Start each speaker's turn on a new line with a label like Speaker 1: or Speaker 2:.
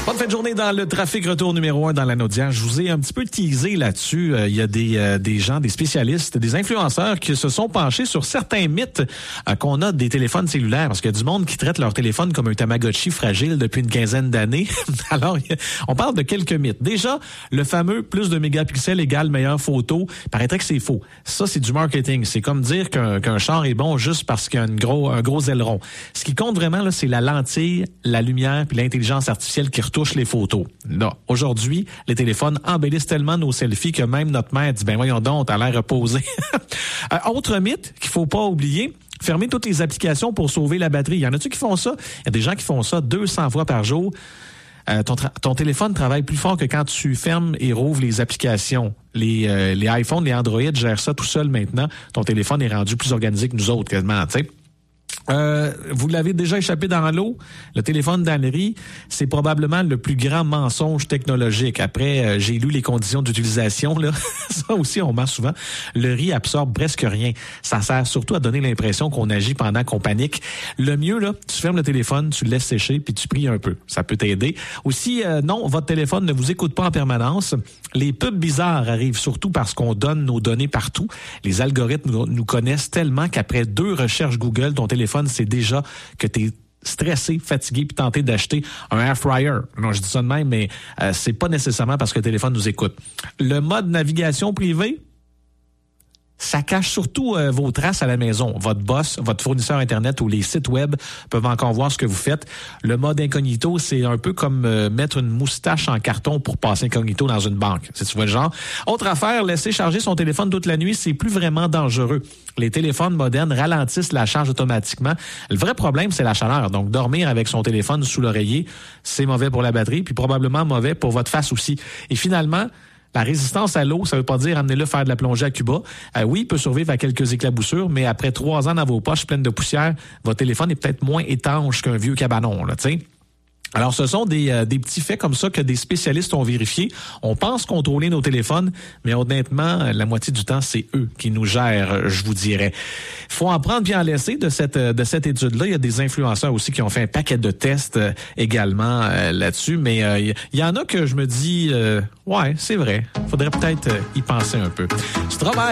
Speaker 1: Bonne fin de journée dans le trafic, retour numéro 1 dans la Naudière. Je vous ai un petit peu teasé là-dessus. Il y a des gens, des spécialistes, des influenceurs qui se sont penchés sur certains mythes qu'on a des téléphones cellulaires. Parce qu'il y a du monde qui traite leur téléphone comme un Tamagotchi fragile depuis une quinzaine d'années. Alors, on parle de quelques mythes. Déjà, le fameux plus de mégapixels égale meilleure photo. Il paraîtrait que c'est faux. Ça, c'est du marketing. C'est comme dire qu'un char est bon juste parce qu'il y a un gros aileron. Ce qui compte vraiment, là, c'est la lentille, la lumière puis l'intelligence artificielle qui touche les photos. Là, aujourd'hui, les téléphones embellissent tellement nos selfies que même notre mère dit, ben voyons donc, t'as l'air reposé. Autre mythe qu'il faut pas oublier, fermer toutes les applications pour sauver la batterie. Il y en a-tu qui font ça? Il y a des gens qui font ça 200 fois par jour. Ton téléphone travaille plus fort que quand tu fermes et rouvres les applications. Les iPhones, les Android gèrent ça tout seul maintenant. Ton téléphone est rendu plus organisé que nous autres, quasiment, tu sais. Vous l'avez déjà échappé dans l'eau. Le téléphone dans le riz, c'est probablement le plus grand mensonge technologique. Après, j'ai lu les conditions d'utilisation. Là, ça aussi, on ment souvent. Le riz absorbe presque rien. Ça sert surtout à donner l'impression qu'on agit pendant qu'on panique. Le mieux, là, tu fermes le téléphone, tu le laisses sécher, puis tu pries un peu. Ça peut t'aider. Aussi, non, votre téléphone ne vous écoute pas en permanence. Les pubs bizarres arrivent surtout parce qu'on donne nos données partout. Les algorithmes nous connaissent tellement qu'après 2 recherches Google, ton téléphone sait déjà que tu es stressé, fatigué, puis tenté d'acheter un air fryer. Non, je dis ça de même, mais c'est pas nécessairement parce que le téléphone nous écoute. Le mode navigation privée, ça cache surtout vos traces à la maison. Votre boss, votre fournisseur Internet ou les sites web peuvent encore voir ce que vous faites. Le mode incognito, c'est un peu comme mettre une moustache en carton pour passer incognito dans une banque. Si tu vois le genre. Autre affaire, laisser charger son téléphone toute la nuit, c'est plus vraiment dangereux. Les téléphones modernes ralentissent la charge automatiquement. Le vrai problème, c'est la chaleur. Donc, dormir avec son téléphone sous l'oreiller, c'est mauvais pour la batterie, puis probablement mauvais pour votre face aussi. Et finalement, la résistance à l'eau, ça veut pas dire amenez-le faire de la plongée à Cuba. Oui, il peut survivre à quelques éclaboussures, mais après 3 ans dans vos poches pleines de poussière, votre téléphone est peut-être moins étanche qu'un vieux cabanon, là, tu sais. Alors, ce sont des petits faits comme ça que des spécialistes ont vérifiés. On pense contrôler nos téléphones, mais honnêtement, la moitié du temps, c'est eux qui nous gèrent, je vous dirais. Faut en prendre bien en laisser de cette étude-là. Il y a des influenceurs aussi qui ont fait un paquet de tests également là-dessus, mais il y en a que je me dis, ouais, c'est vrai. Faudrait peut-être y penser un peu. Tu travailles.